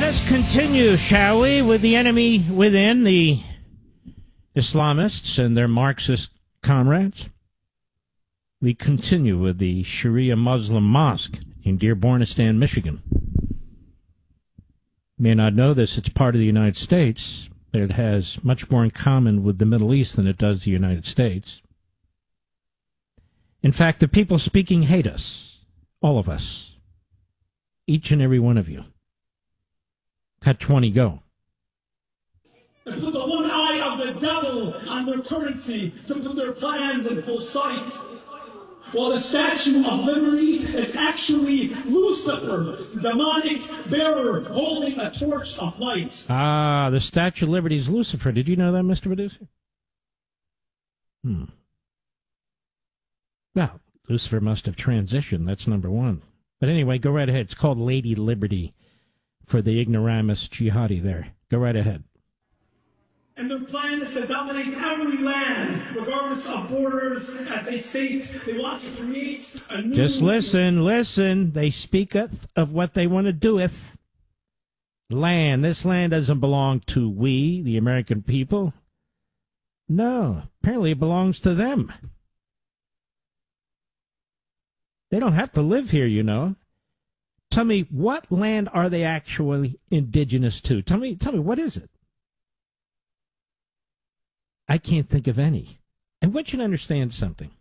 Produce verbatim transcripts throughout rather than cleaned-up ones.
Let's continue, shall we, with the enemy within, the Islamists and their Marxist comrades. We continue with the Sharia Muslim Mosque in Dearbornistan, Michigan. You may not know this, it's part of the United States, but it has much more in common with the Middle East than it does the United States. In fact, the people speaking hate us, all of us, each and every one of you. Cut twenty, go. And put the one eye of the devil on their currency to put their plans in full sight. While the Statue of Liberty is actually Lucifer, the demonic bearer holding a torch of light. Ah, the Statue of Liberty is Lucifer. Did you know that, Mister Producer? Hmm. Well, Lucifer must have transitioned. That's number one. But anyway, go right ahead. It's called Lady Liberty for the ignoramus jihadi there. Go right ahead. And their plan is to dominate every land, regardless of borders, as they state. They want to create a new... Just listen, listen. They speaketh of what they want to doeth. Land. This land doesn't belong to we, the American people. No, apparently it belongs to them. They don't have to live here, you know. Tell me, what land are they actually indigenous to? Tell me, tell me, what is it? I can't think of any. I want you to understand something.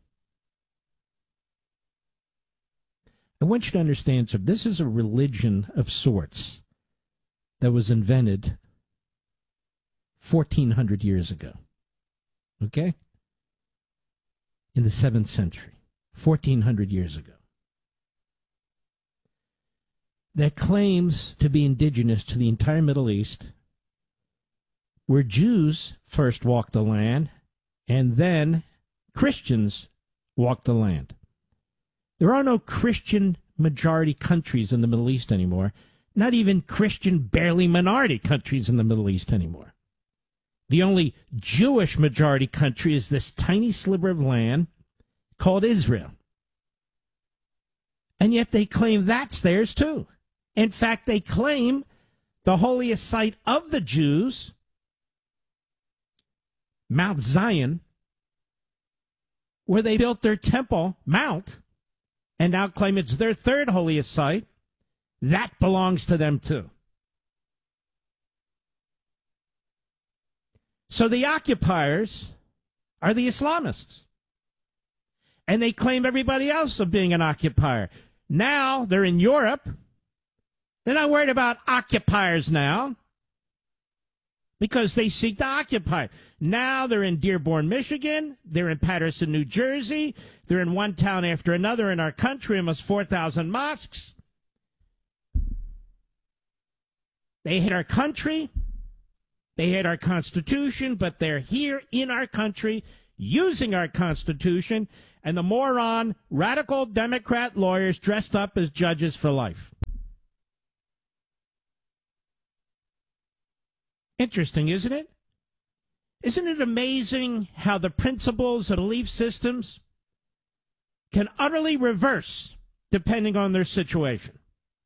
I want you to understand something. This is a religion of sorts that was invented fourteen hundred years ago. Okay? In the seventh century. fourteen hundred years ago. That claims to be indigenous to the entire Middle East, where Jews first walked the land, and then Christians walked the land. There are no Christian majority countries in the Middle East anymore, not even Christian barely minority countries in the Middle East anymore. The only Jewish majority country is this tiny sliver of land called Israel. And yet they claim that's theirs too. In fact, they claim the holiest site of the Jews, Mount Zion, where they built their temple, Mount, and now claim it's their third holiest site, that belongs to them too. So the occupiers are the Islamists. And they claim everybody else of being an occupier. Now they're in Europe. They're not worried about occupiers now because they seek to occupy. Now they're in Dearborn, Michigan. They're in Patterson, New Jersey. They're in one town after another in our country, almost four thousand mosques. They hate our country. They hate our Constitution, but they're here in our country using our Constitution, and the moron, radical Democrat lawyers dressed up as judges for life. Interesting, isn't it? Isn't it amazing how the principles and belief systems can utterly reverse depending on their situation?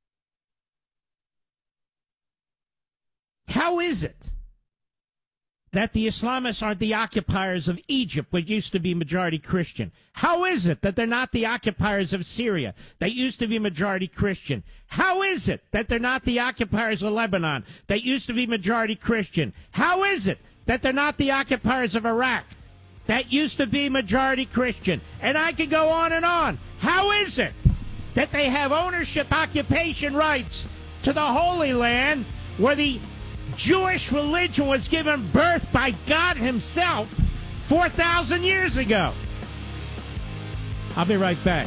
How is it that the Islamists aren't the occupiers of Egypt, which used to be majority Christian? How is it that they're not the occupiers of Syria, that used to be majority Christian? How is it that they're not the occupiers of Lebanon, that used to be majority Christian? How is it that they're not the occupiers of Iraq, that used to be majority Christian? And I could go on and on. How is it that they have ownership occupation rights to the Holy Land, where the Jewish religion was given birth by God himself four thousand years ago? I'll be right back.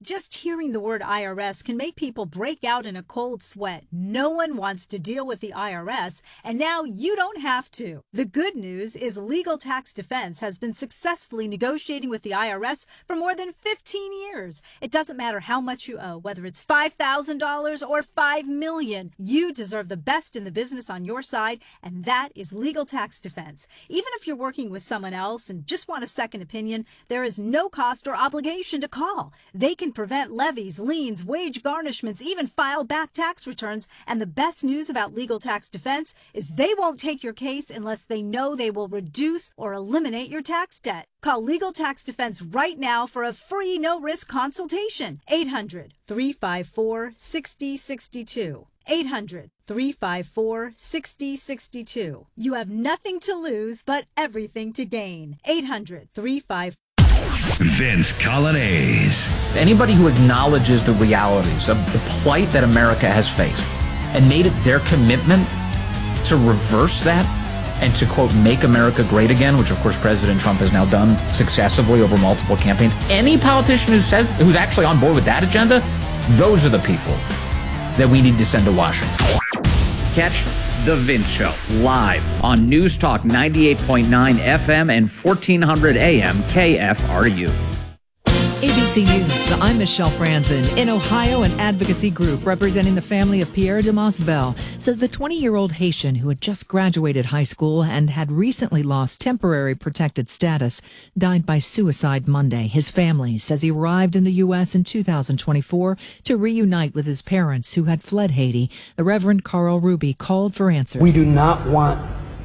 Just hearing the word I R S can make people break out in a cold sweat. No one wants to deal with the I R S, and now you don't have to. The good news is Legal Tax Defense has been successfully negotiating with the I R S for more than fifteen years. It doesn't matter how much you owe, whether it's five thousand dollars or five million dollars. You deserve the best in the business on your side, and that is Legal Tax Defense. Even if you're working with someone else and just want a second opinion, there is no cost or obligation to call. They can prevent levies, liens, wage garnishments, even file back tax returns. And the best news about Legal Tax Defense is they won't take your case unless they know they will reduce or eliminate your tax debt. Call Legal Tax Defense right now for a free no-risk consultation. eight hundred, three five four, six zero six two. eight hundred, three five four, six zero six two. You have nothing to lose but everything to gain. eight hundred, three five four. Vince Coglianese. Anybody who acknowledges the realities of the plight that America has faced and made it their commitment to reverse that and to, quote, make America great again, which, of course, President Trump has now done successively over multiple campaigns. Any politician who says, who's actually on board with that agenda, those are the people that we need to send to Washington. Catch The Vince Show live on News Talk ninety-eight point nine F M and fourteen hundred A M K F R U. A B C News, I'm Michelle Franzen. In Ohio, an advocacy group representing the family of Pierre Damas Bell says the twenty-year-old Haitian who had just graduated high school and had recently lost temporary protected status died by suicide Monday. His family says he arrived in the U S in two thousand twenty-four to reunite with his parents who had fled Haiti. The Reverend Carl Ruby called for answers. We do not want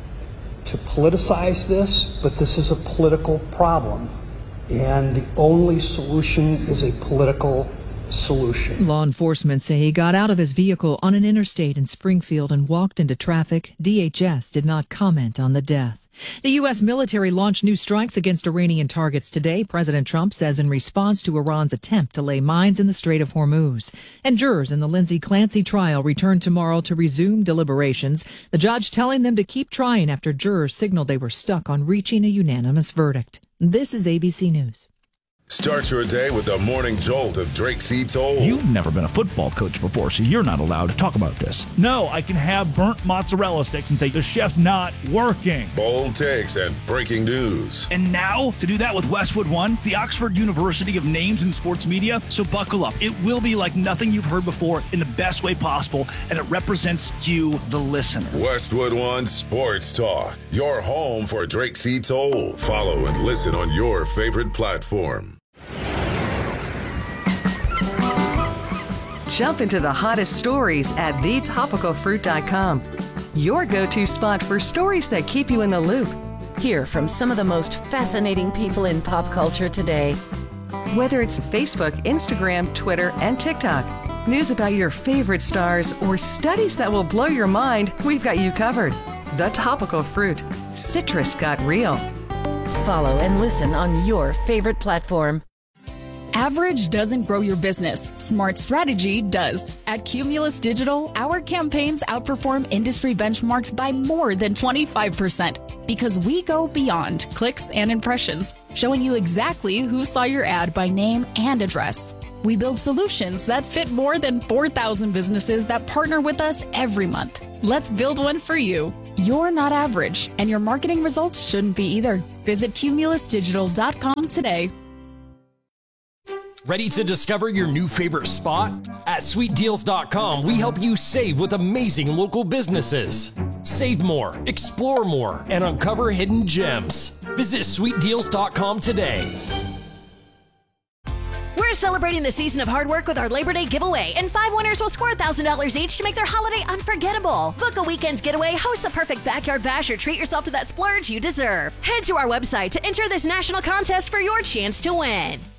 to politicize this, but this is a political problem. And the only solution is a political solution. Law enforcement say he got out of his vehicle on an interstate in Springfield and walked into traffic. D H S did not comment on the death. The U S military launched new strikes against Iranian targets today, President Trump says in response to Iran's attempt to lay mines in the Strait of Hormuz. And jurors in the Lindsay Clancy trial return tomorrow to resume deliberations, the judge telling them to keep trying after jurors signaled they were stuck on reaching a unanimous verdict. This is A B C News. Start your day with the morning jolt of Drake C. Toll. You've never been a football coach before, so you're not allowed to talk about this. No, I can have burnt mozzarella sticks and say the chef's not working. Bold takes and breaking news. And now, to do that with Westwood One, the Oxford University of Names in Sports Media. So buckle up. It will be like nothing you've heard before in the best way possible, and it represents you, the listener. Westwood One Sports Talk, your home for Drake C. Toll. Follow and listen on your favorite platform. Jump into the hottest stories at the topical fruit dot com. Your go-to spot for stories that keep you in the loop. Hear from some of the most fascinating people in pop culture today. Whether it's Facebook, Instagram, Twitter, and TikTok, news about your favorite stars, or studies that will blow your mind, we've got you covered. The Topical Fruit. Citrus got real. Follow and listen on your favorite platform. Average doesn't grow your business. Smart strategy does. At Cumulus Digital, our campaigns outperform industry benchmarks by more than twenty-five percent because we go beyond clicks and impressions, showing you exactly who saw your ad by name and address. We build solutions that fit more than four thousand businesses that partner with us every month. Let's build one for you. You're not average, and your marketing results shouldn't be either. Visit cumulus digital dot com today. Ready to discover your new favorite spot? At sweet deals dot com, we help you save with amazing local businesses. Save more, explore more, and uncover hidden gems. Visit sweet deals dot com today. We're celebrating the season of hard work with our Labor Day giveaway, and five winners will score one thousand dollars each to make their holiday unforgettable. Book a weekend getaway, host the perfect backyard bash, or treat yourself to that splurge you deserve. Head to our website to enter this national contest for your chance to win.